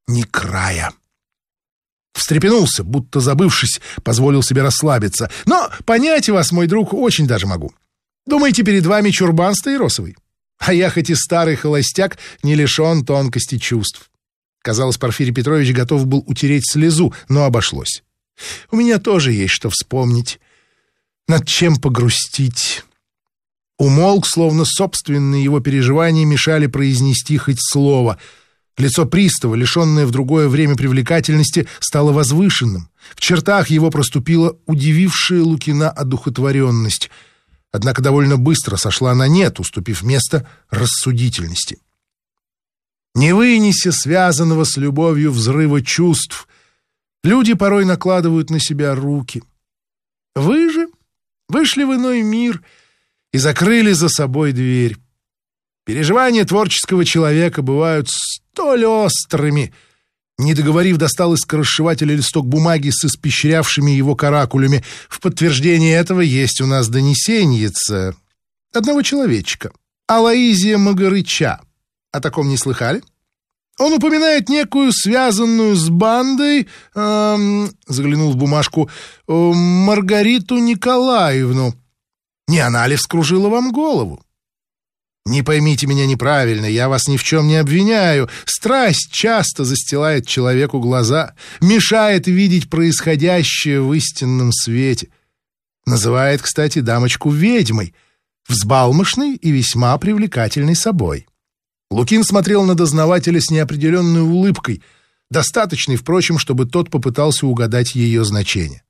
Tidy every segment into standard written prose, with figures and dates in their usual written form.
ни края. Встрепенулся, будто забывшись, позволил себе расслабиться. Но понять вас, мой друг, очень даже могу. Думаете, перед вами чурбан стаиросовый? А я, хоть и старый холостяк, не лишен тонкости чувств. Казалось, Порфирий Петрович готов был утереть слезу, но обошлось. У меня тоже есть что вспомнить, над чем погрустить. Умолк, словно собственные его переживания мешали произнести хоть слово. Лицо пристава, лишенное в другое время привлекательности, стало возвышенным. В чертах его проступила удивившая Лукина одухотворенность. Однако довольно быстро сошла на нет, уступив место рассудительности. Не вынеся связанного с любовью взрыва чувств, люди порой накладывают на себя руки. Вы же вышли в иной мир и закрыли за собой дверь. Переживания творческого человека бывают столь острыми. Не договорив, достал из скоросшивателя листок бумаги с испещрявшими его каракулями. В подтверждение этого есть у нас донесеньица одного человечка, Алоизия Магарыча. О таком не слыхали? Он упоминает некую связанную с бандой, заглянул в бумажку, Маргариту Николаевну. Не она ли вскружила вам голову? Не поймите меня неправильно, я вас ни в чем не обвиняю. Страсть часто застилает человеку глаза, мешает видеть происходящее в истинном свете. Называет, кстати, дамочку ведьмой, взбалмошной и весьма привлекательной собой. Лукин смотрел на дознавателя с неопределенной улыбкой, достаточной, впрочем, чтобы тот попытался угадать ее значение.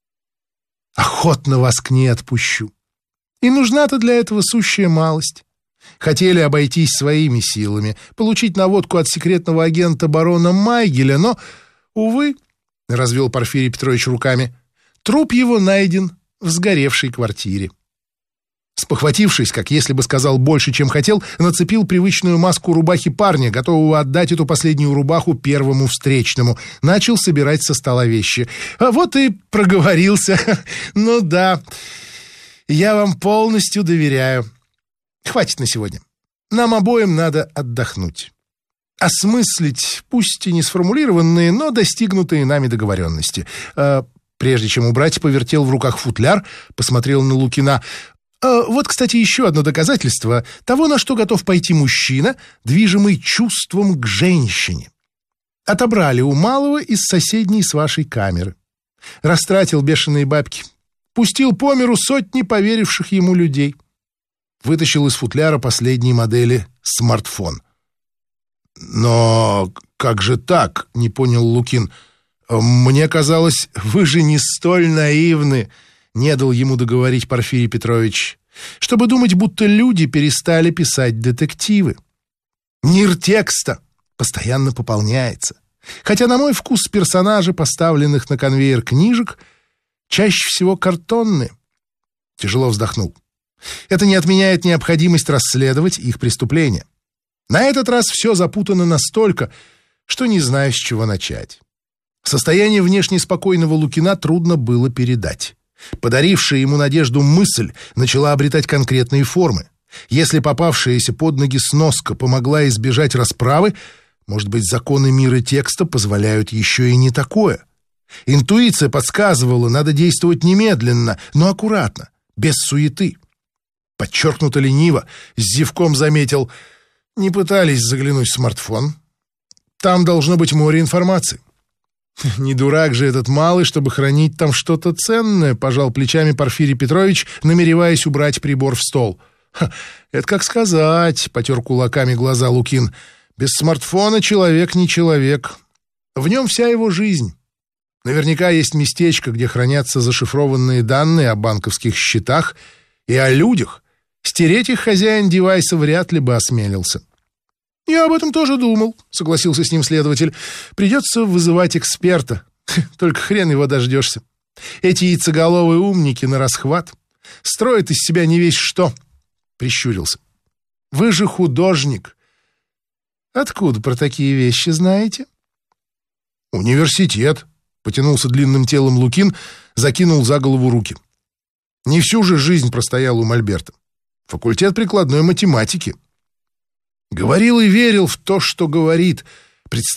«Охотно вас к ней отпущу. И нужна-то для этого сущая малость. Хотели обойтись своими силами, получить наводку от секретного агента барона Майгеля, но, увы, — развел Порфирий Петрович руками, — труп его найден в сгоревшей квартире». Спохватившись, как если бы сказал больше, чем хотел, нацепил привычную маску рубахи парня, готового отдать эту последнюю рубаху первому встречному. Начал собирать со стола вещи. А вот и проговорился. Ну да, я вам полностью доверяю. Хватит на сегодня. Нам обоим надо отдохнуть. Осмыслить, пусть и не сформулированные, но достигнутые нами договоренности. Прежде чем убрать, повертел в руках футляр, посмотрел на Лукина. Вот, кстати, еще одно доказательство того, на что готов пойти мужчина, движимый чувством к женщине. Отобрали у малого из соседней с вашей камеры. Растратил бешеные бабки. Пустил по миру сотни поверивших ему людей. Вытащил из футляра последней модели смартфон. «Но как же так?» — не понял Лукин. «Мне казалось, вы же не столь наивны», — не дал ему договорить Порфирий Петрович, «чтобы думать, будто люди перестали писать детективы. Мир текста постоянно пополняется. Хотя, на мой вкус, персонажи, поставленных на конвейер книжек, чаще всего картонные». Тяжело вздохнул. «Это не отменяет необходимость расследовать их преступления. На этот раз все запутано настолько, что не знаю, с чего начать». Состояние внешне спокойного Лукина трудно было передать. Подарившая ему надежду мысль начала обретать конкретные формы. Если попавшаяся под ноги сноска помогла избежать расправы, может быть, законы мира текста позволяют еще и не такое. Интуиция подсказывала, надо действовать немедленно, но аккуратно, без суеты. Подчеркнуто лениво, с зевком заметил: не пытались заглянуть в смартфон. Там должно быть море информации. «Не дурак же этот малый, чтобы хранить там что-то ценное», — пожал плечами Порфирий Петрович, намереваясь убрать прибор в стол. «Это как сказать», — потер кулаками глаза Лукин. «Без смартфона человек не человек. В нем вся его жизнь. Наверняка есть местечко, где хранятся зашифрованные данные о банковских счетах и о людях. Стереть их хозяин девайса вряд ли бы осмелился». «Я об этом тоже думал», — согласился с ним следователь. «Придется вызывать эксперта. Только хрен его дождешься. Эти яйцеголовые умники на расхват. Строят из себя не весь что». Прищурился. «Вы же художник. Откуда про такие вещи знаете?» «Университет», — потянулся длинным телом Лукин, закинул за голову руки. «Не всю же жизнь простоял у мольберта. Факультет прикладной математики. Говорил и верил в то, что говорит.